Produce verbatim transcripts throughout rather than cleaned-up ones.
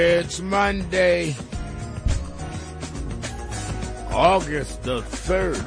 It's Monday, August the third.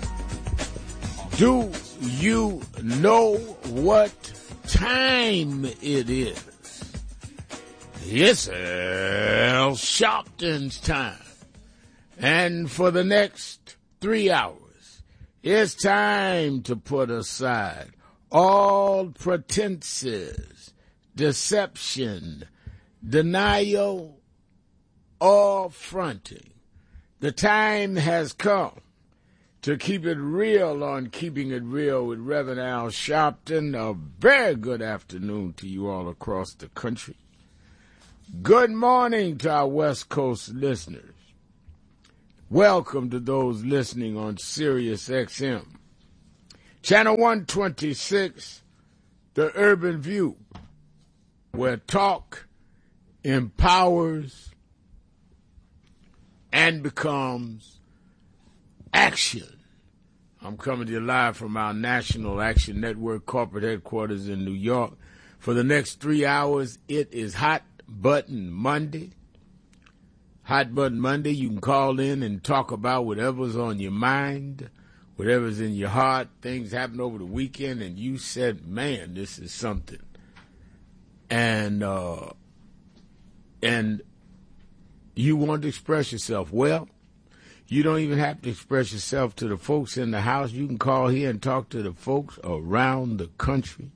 Do you know what time it is? It's Al Sharpton's time. And for the next three hours, it's time to put aside all pretenses, deception, denial, or fronting. The time has come to keep it real on Keeping It Real with Reverend Al Sharpton. A very good afternoon to you all across the country. Good morning to our West Coast listeners. Welcome to those listening on Sirius X M. Channel one twenty-six, The Urban View, where talk empowers and becomes action. I'm coming to you live from our National Action Network corporate headquarters in New York. For the next three hours, it is Hot Button Monday. Hot Button Monday, you can call in and talk about whatever's on your mind, whatever's in your heart. Things happened over the weekend, and you said, man, this is something. And, uh, and you want to express yourself. Well, you don't even have to express yourself to the folks in the house. You can call here and talk to the folks around the country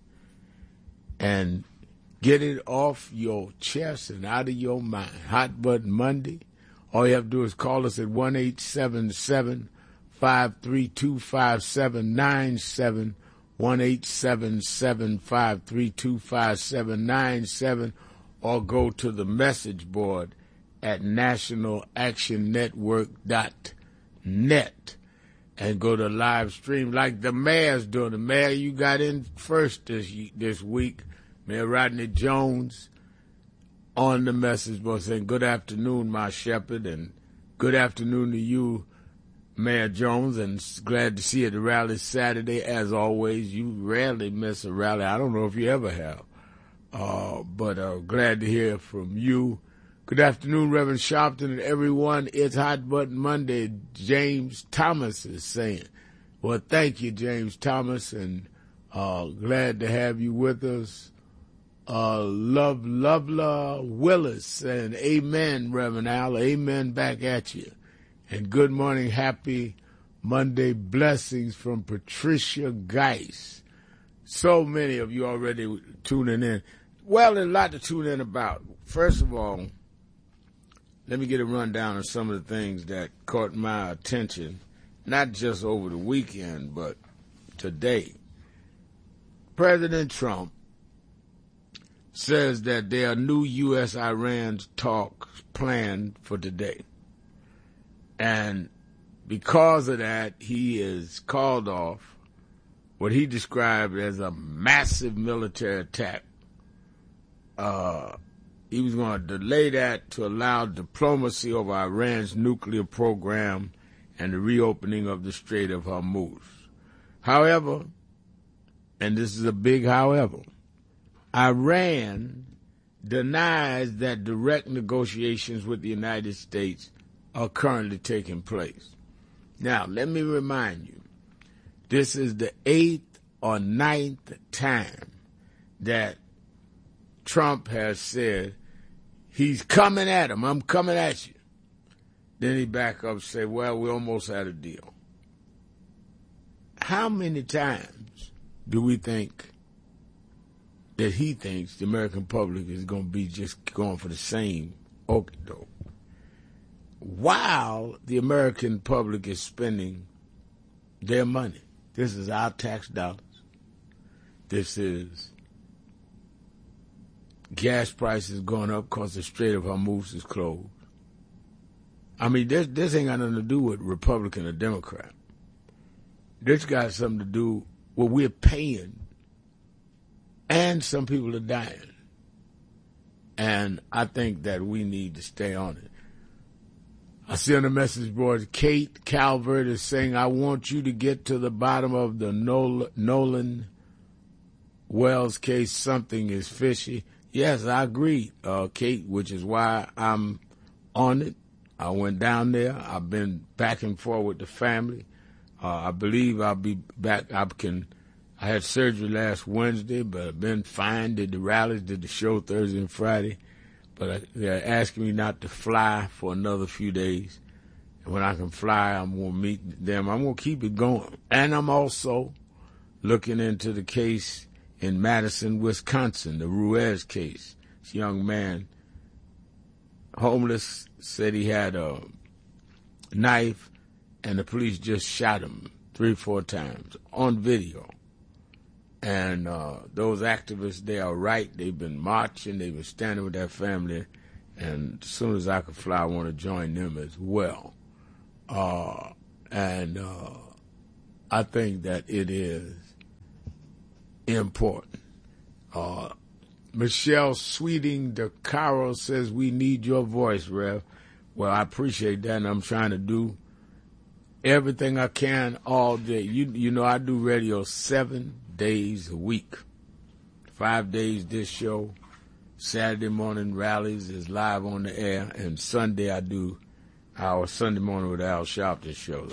and get it off your chest and out of your mind. Hot Button Monday. All you have to do is call us at one eight seven seven, five three two, five seven nine seven, one eight seven seven, five three two, five seven nine seven, or go to the message board at national action network dot net and go to live stream like the mayor's doing. The mayor you got in first this this week, Mayor Rodney Jones, on the message board saying, good afternoon, my shepherd, and good afternoon to you, Mayor Jones, and glad to see you at the rally Saturday. As always, you rarely miss a rally. I don't know if you ever have, uh, but uh, glad to hear from you. Good afternoon, Reverend Sharpton and everyone. It's Hot Button Monday. James Thomas is saying, well, thank you, James Thomas, and uh, glad to have you with us. Uh, love, Lovela Willis, and amen, Reverend Al. Amen back at you. And good morning, happy Monday blessings from Patricia Geis. So many of you already tuning in. Well, there's a lot to tune in about. First of all, let me get a rundown of some of the things that caught my attention, not just over the weekend, but today. President Trump says that there are new U S Iran talks planned for today. And because of that, he has called off what he described as a massive military attack. Uh, he was going to delay that to allow diplomacy over Iran's nuclear program and the reopening of the Strait of Hormuz. However, and this is a big however, Iran denies that direct negotiations with the United States are currently taking place. Now, let me remind you, this is the eighth or ninth time that Trump has said, he's coming at him, I'm coming at you. Then he back up and say, well, we almost had a deal. How many times do we think that he thinks the American public is going to be just going for the same okey-doke, while the American public is spending their money? This is our tax dollars. This is gas prices going up because the Strait of Hormuz is closed. I mean, this, this ain't got nothing to do with Republican or Democrat. This got something to do with we're paying, and some people are dying. And I think that we need to stay on it. I see on the message board, Kate Calvert is saying, I want you to get to the bottom of the Nolan Wells case. Something is fishy. Yes, I agree, uh, Kate, which is why I'm on it. I went down there. I've been back and forth with the family. Uh, I believe I'll be back. I can. I had surgery last Wednesday, but I've been fine. Did the rallies, did the show Thursday and Friday. But I, they're asking me not to fly for another few days. And when I can fly, I'm going to meet them. I'm going to keep it going. And I'm also looking into the case in Madison, Wisconsin, the Ruiz case. This young man, homeless, said he had a knife, and the police just shot him three, four times on video. And uh, those activists, they are right. They've been marching. They've been standing with their family. And as soon as I can fly, I want to join them as well. Uh, and uh, I think that it is important. Uh, Michelle Sweeting de Caro says, we need your voice, Rev. Well, I appreciate that, and I'm trying to do everything I can all day. You, you know, I do radio seven days a week. Five days this show. Saturday morning rallies is live on the air, and Sunday I do our Sunday morning with Al Sharpton show.